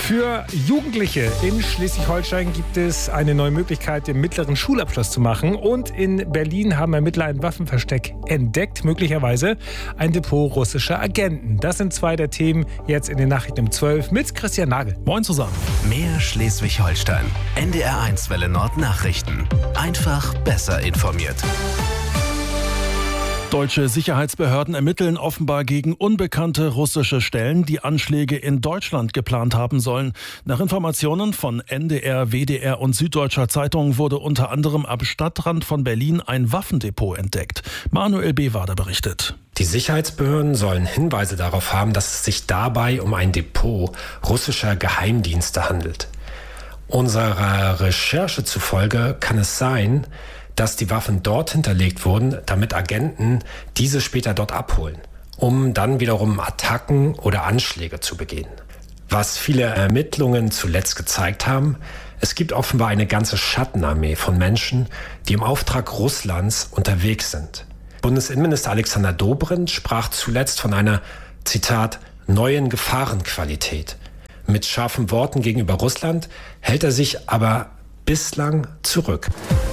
Für Jugendliche in Schleswig-Holstein gibt es eine neue Möglichkeit, den mittleren Schulabschluss zu machen. Und in Berlin haben Ermittler ein Waffenversteck entdeckt, möglicherweise ein Depot russischer Agenten. Das sind zwei der Themen jetzt in den Nachrichten um 12 mit Christian Nagel. Moin zusammen. Mehr Schleswig-Holstein. NDR1 Welle Nord Nachrichten. Einfach besser informiert. Deutsche Sicherheitsbehörden ermitteln offenbar gegen unbekannte russische Stellen, die Anschläge in Deutschland geplant haben sollen. Nach Informationen von NDR, WDR und Süddeutscher Zeitung wurde unter anderem am Stadtrand von Berlin ein Waffendepot entdeckt. Manuel Bewader berichtet. Die Sicherheitsbehörden sollen Hinweise darauf haben, dass es sich dabei um ein Depot russischer Geheimdienste handelt. Unserer Recherche zufolge kann es sein, dass die Waffen dort hinterlegt wurden, damit Agenten diese später dort abholen, um dann wiederum Attacken oder Anschläge zu begehen. Was viele Ermittlungen zuletzt gezeigt haben, es gibt offenbar eine ganze Schattenarmee von Menschen, die im Auftrag Russlands unterwegs sind. Bundesinnenminister Alexander Dobrindt sprach zuletzt von einer, Zitat, neuen Gefahrenqualität. Mit scharfen Worten gegenüber Russland hält er sich aber bislang zurück.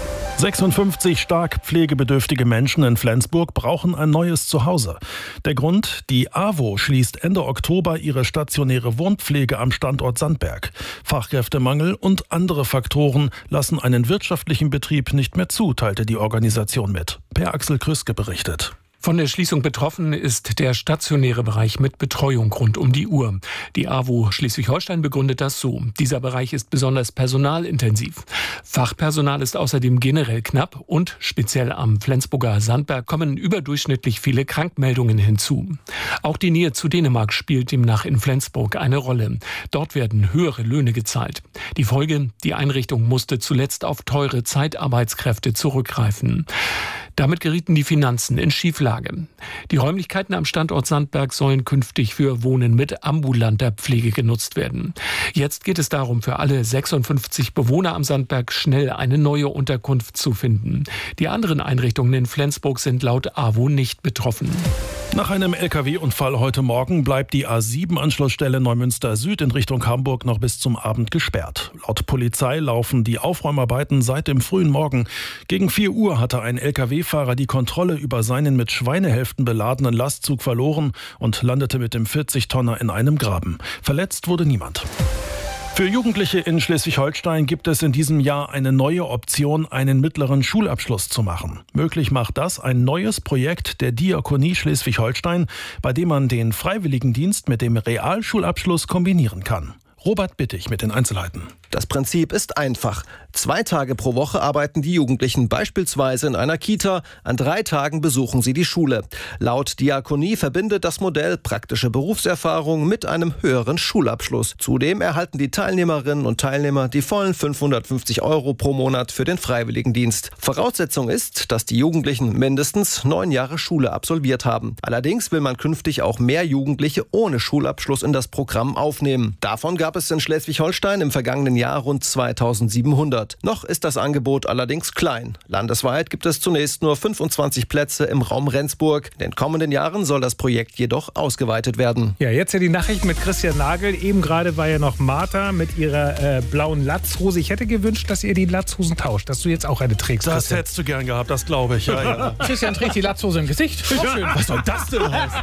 56 stark pflegebedürftige Menschen in Flensburg brauchen ein neues Zuhause. Der Grund? Die AWO schließt Ende Oktober ihre stationäre Wohnpflege am Standort Sandberg. Fachkräftemangel und andere Faktoren lassen einen wirtschaftlichen Betrieb nicht mehr zu, teilte die Organisation mit. Per Axel Krüske berichtet. Von der Schließung betroffen ist der stationäre Bereich mit Betreuung rund um die Uhr. Die AWO Schleswig-Holstein begründet das so. Dieser Bereich ist besonders personalintensiv. Fachpersonal ist außerdem generell knapp und speziell am Flensburger Sandberg kommen überdurchschnittlich viele Krankmeldungen hinzu. Auch die Nähe zu Dänemark spielt demnach in Flensburg eine Rolle. Dort werden höhere Löhne gezahlt. Die Folge: Die Einrichtung musste zuletzt auf teure Zeitarbeitskräfte zurückgreifen. Damit gerieten die Finanzen in Schieflage. Die Räumlichkeiten am Standort Sandberg sollen künftig für Wohnen mit ambulanter Pflege genutzt werden. Jetzt geht es darum, für alle 56 Bewohner am Sandberg schnell eine neue Unterkunft zu finden. Die anderen Einrichtungen in Flensburg sind laut AWO nicht betroffen. Nach einem Lkw-Unfall heute Morgen bleibt die A7-Anschlussstelle Neumünster Süd in Richtung Hamburg noch bis zum Abend gesperrt. Laut Polizei laufen die Aufräumarbeiten seit dem frühen Morgen. Gegen 4 Uhr hatte ein Lkw-Fahrer die Kontrolle über seinen mit Schweinehälften beladenen Lastzug verloren und landete mit dem 40-Tonner in einem Graben. Verletzt wurde niemand. Für Jugendliche in Schleswig-Holstein gibt es in diesem Jahr eine neue Option, einen mittleren Schulabschluss zu machen. Möglich macht das ein neues Projekt der Diakonie Schleswig-Holstein, bei dem man den Freiwilligendienst mit dem Realschulabschluss kombinieren kann. Robert Bittig mit den Einzelheiten. Das Prinzip ist einfach. 2 Tage pro Woche arbeiten die Jugendlichen beispielsweise in einer Kita. An 3 Tagen besuchen sie die Schule. Laut Diakonie verbindet das Modell praktische Berufserfahrung mit einem höheren Schulabschluss. Zudem erhalten die Teilnehmerinnen und Teilnehmer die vollen 550 € pro Monat für den Freiwilligendienst. Voraussetzung ist, dass die Jugendlichen mindestens 9 Jahre Schule absolviert haben. Allerdings will man künftig auch mehr Jugendliche ohne Schulabschluss in das Programm aufnehmen. Davon gab es in Schleswig-Holstein im vergangenen Jahr rund 2700. Noch ist das Angebot allerdings klein. Landesweit gibt es zunächst nur 25 Plätze im Raum Rendsburg. In den kommenden Jahren soll das Projekt jedoch ausgeweitet werden. Ja, jetzt ja die Nachricht mit Christian Nagel. Eben gerade war ja noch Martha mit ihrer blauen Latzhose. Ich hätte gewünscht, dass ihr die Latzhosen tauscht, dass du jetzt auch eine trägst. Das Christian. hättest du gern gehabt, das glaube ich. Ja. Christian trägt die Latzhose im Gesicht. Schön. Was soll das denn heißen?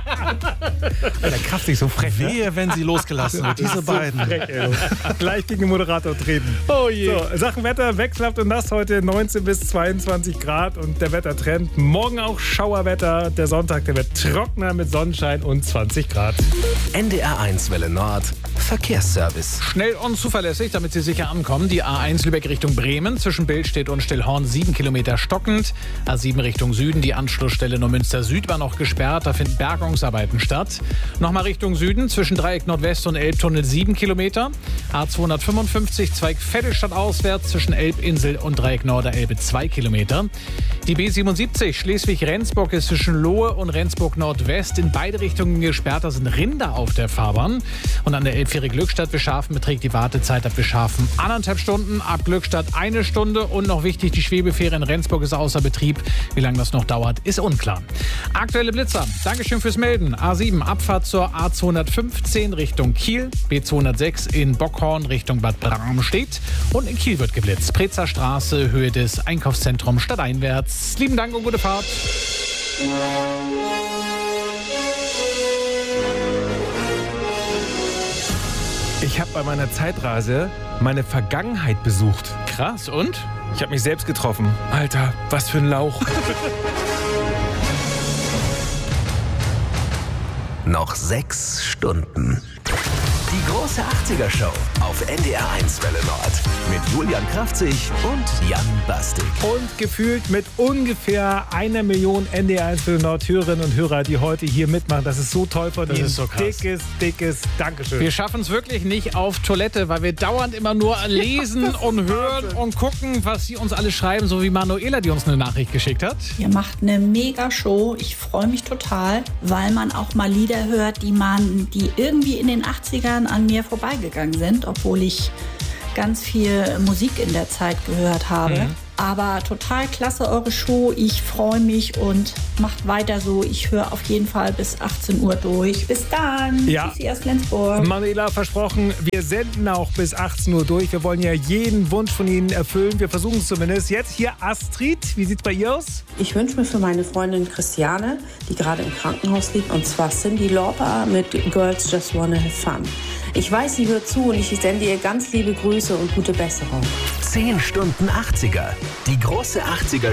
Alter, krass, nicht so frech. Ne? Wehe, wenn sie losgelassen wird, diese beiden. Frech, gleich gegen den Moderator treten. Oh je. So, Sachen Wetter, wechselhaft und nass heute 19 bis 22 Grad und der Wettertrend. Morgen auch Schauerwetter. Der Sonntag, der wird trockener mit Sonnenschein und 20 Grad. NDR1 Welle Nord Verkehrsservice. Schnell und zuverlässig, damit Sie sicher ankommen. Die A1 Lübeck Richtung Bremen, zwischen Billstedt und Stillhorn 7 Kilometer stockend. A7 Richtung Süden, die Anschlussstelle Neumünster Süd war noch gesperrt. Da finden Bergungsarbeiten statt. Nochmal Richtung Süden, zwischen Dreieck Nordwest und Elbtunnel 7 Kilometer. A255 Zweig Vettelstadt auswärts zwischen Elbinsel und Dreieck Norderelbe 2 Kilometer. Die B77 Schleswig-Rendsburg ist zwischen Lohe und Rendsburg Nordwest in beide Richtungen gesperrt. Da sind Rinder auf der Fahrbahn. Und an der Elb Glückstadt Wischhafen beträgt die Wartezeit ab Wischhafen 1,5 Stunden, ab Glückstadt 1 Stunde. Und noch wichtig, die Schwebefähre in Rendsburg ist außer Betrieb. Wie lange das noch dauert, ist unklar. Aktuelle Blitzer. Dankeschön fürs Melden. A7 Abfahrt zur A215 Richtung Kiel. B206 in Bockhorn Richtung Bad Bramstedt. Und in Kiel wird geblitzt. Preetzer Straße, Höhe des Einkaufszentrums stadteinwärts. Lieben Dank und gute Fahrt. Ich habe bei meiner Zeitreise meine Vergangenheit besucht. Krass, und? Ich habe mich selbst getroffen. Alter, was für ein Lauch. Noch 6 Stunden. Die große 80er-Show auf NDR1 Welle Nord. Mit Julian Kraftzig und Jan Bastik. Und gefühlt mit ungefähr 1 Million NDR1 Welle Nord Hörerinnen und Hörer, die heute hier mitmachen. Das ist so toll von Ihnen. Das ist so krass. Dickes Dankeschön. Wir schaffen es wirklich nicht auf Toilette, weil wir dauernd immer nur lesen und hören und gucken, was Sie uns alle schreiben, so wie Manuela, die uns eine Nachricht geschickt hat. Ihr macht eine mega Show. Ich freue mich total, weil man auch mal Lieder hört, die irgendwie in den 80ern an mir vorbeigegangen sind, obwohl ich ganz viel Musik in der Zeit gehört habe. Aber total klasse eure Show. Ich freue mich und macht weiter so. Ich höre auf jeden Fall bis 18 Uhr durch. Bis dann. Ja. Tschüssi aus Flensburg. Manuela, versprochen, wir senden auch bis 18 Uhr durch. Wir wollen ja jeden Wunsch von Ihnen erfüllen. Wir versuchen es zumindest. Jetzt hier Astrid. Wie sieht es bei ihr aus? Ich wünsche mir für meine Freundin Christiane, die gerade im Krankenhaus liegt, und zwar Cyndi Lauper mit Girls Just Wanna Have Fun. Ich weiß, sie hört zu und ich sende ihr ganz liebe Grüße und gute Besserung. 10 Stunden 80er. Die große 80er